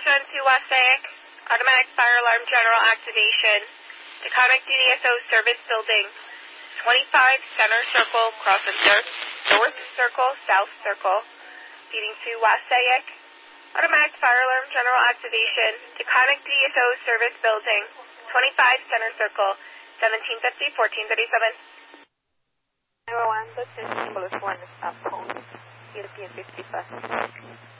to Wassaic. Automatic fire alarm general activation. Taconic DDSO service building. 25 center circle, crossing north circle, south circle. Feeding to Wassaic. Automatic fire alarm general activation. Taconic DDSO service building. 25 center circle. 1750, 1437. 911, this is Bullet 1 Stop Phone, European 55.